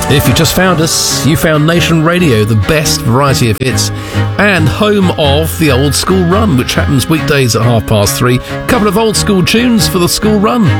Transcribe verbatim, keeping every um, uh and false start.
If you just found us, you found Nation Radio, the best variety of hits, and home of the Old School Run, which happens weekdays at half past three. A couple of old school tunes for the school run.